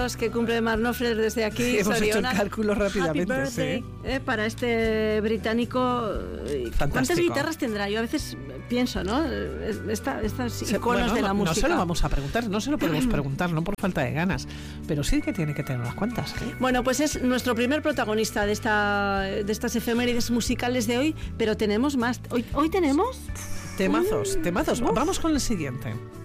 que cumple Mark Knopfler desde aquí. Hemos hecho el cálculo rápidamente. Happy birthday, para este británico. Fantástico. ¿Cuántas guitarras tendrá? Yo a veces pienso, ¿no? Estas iconos de la música. No se lo vamos a preguntar, no se lo podemos preguntar, no por falta de ganas, pero sí que tiene que tener unas cuantas. Bueno, pues es nuestro primer protagonista de estas efemérides musicales de hoy, pero tenemos más. Hoy tenemos temazos. Vamos con el siguiente.